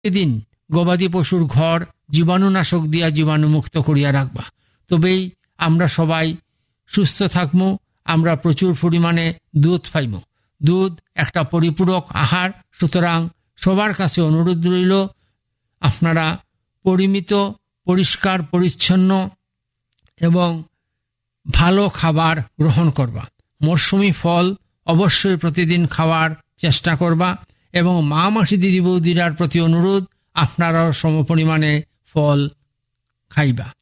প্রতিদিন গবাদি পশুর ঘর জীবাণুনাশক দিয়া জীবাণুমুক্ত করিয়া রাখবা, তবেই আমরা সবাই সুস্থ থাকবো। আমরা প্রচুর পরিমাণে দুধ পাইব। দুধ একটা পরিপূরক আহার, সুতরাং সবার কাছে অনুরোধ রইল আপনারা পরিমিত, পরিষ্কার পরিচ্ছন্ন এবং ভালো খাবার গ্রহণ করবা। মরশুমি ফল অবশ্যই প্রতিদিন খাওয়ার চেষ্টা করবা এবং মা মাসি দিদি বৌদিরার প্রতি অনুরোধ আপনারাও সমপরিমাণে ফল খাইবা।